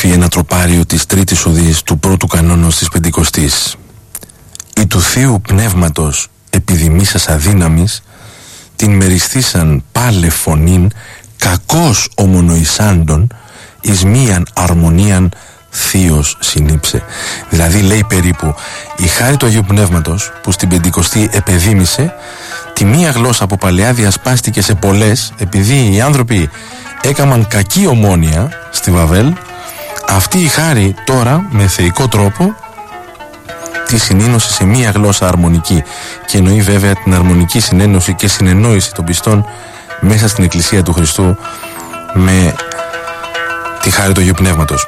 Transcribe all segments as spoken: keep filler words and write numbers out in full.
γράφει ένα τροπάριο της τρίτης οδής του πρώτου κανόνος της Πεντηκοστής. «Η του Θείου Πνεύματος επιδημήσας αδύναμης, την μεριστήσαν πάλε φωνήν, κακός ομονοησάντων, εις μίαν αρμονίαν θείος συνήψε». Δηλαδή λέει περίπου η χάρη του Αγίου Πνεύματος που στην Πεντηκοστή επεδήμησε, τη μία γλώσσα από παλαιά διασπάστηκε σε πολλές, επειδή οι άνθρωποι έκαναν κακή ομόνοια στη Βαβέλ. Αυτή η χάρη τώρα με θεϊκό τρόπο τη συνήνωσε σε μία γλώσσα αρμονική, και εννοεί βέβαια την αρμονική συνένωση και συνεννόηση των πιστών μέσα στην Εκκλησία του Χριστού με τη χάρη του Αγίου Πνεύματος.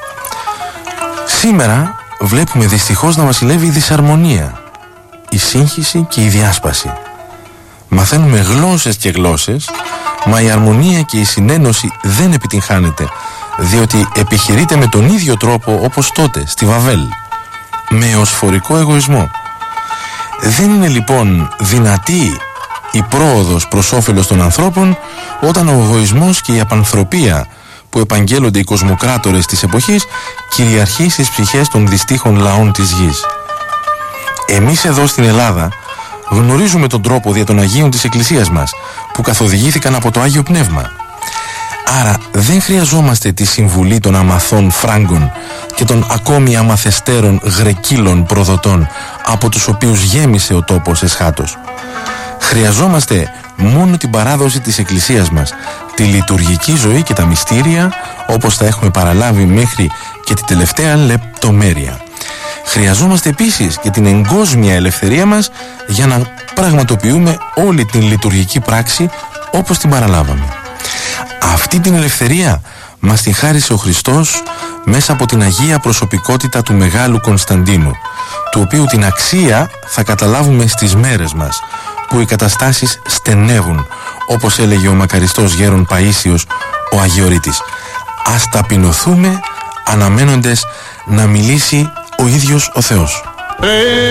Σήμερα βλέπουμε δυστυχώς να βασιλεύει η δυσαρμονία, η σύγχυση και η διάσπαση. Μαθαίνουμε γλώσσες και γλώσσες, μα η αρμονία και η συνένωση δεν επιτυγχάνεται, διότι επιχειρείται με τον ίδιο τρόπο όπως τότε στη Βαβέλ, με οσφορικό εγωισμό. Δεν είναι λοιπόν δυνατή η πρόοδος προς όφελος των ανθρώπων όταν ο εγωισμός και η απανθρωπία που επαγγέλλονται οι κοσμοκράτορες της εποχής κυριαρχεί στις ψυχές των δυστύχων λαών της γης. Εμείς εδώ στην Ελλάδα γνωρίζουμε τον τρόπο δια των Αγίων της Εκκλησίας μας, που καθοδηγήθηκαν από το Άγιο Πνεύμα. Άρα δεν χρειαζόμαστε τη συμβουλή των αμαθών Φράγκων και των ακόμη αμαθεστέρων Γρεκύλων προδοτών, από τους οποίους γέμισε ο τόπος εσχάτως. Χρειαζόμαστε μόνο την παράδοση της Εκκλησίας μας, τη λειτουργική ζωή και τα μυστήρια, όπως τα έχουμε παραλάβει μέχρι και τη τελευταία λεπτομέρεια. Χρειαζόμαστε επίσης και την εγκόσμια ελευθερία μας για να πραγματοποιούμε όλη την λειτουργική πράξη όπως την παραλάβαμε. Αυτή την ελευθερία μας την χάρισε ο Χριστός μέσα από την Αγία προσωπικότητα του Μεγάλου Κωνσταντίνου, του οποίου την αξία θα καταλάβουμε στις μέρες μας, που οι καταστάσεις στενεύουν, όπως έλεγε ο μακαριστός γέρον Παΐσιος ο Αγιορείτης. Ας ταπεινωθούμε αναμένοντες να μιλήσει ο ίδιος ο Θεός.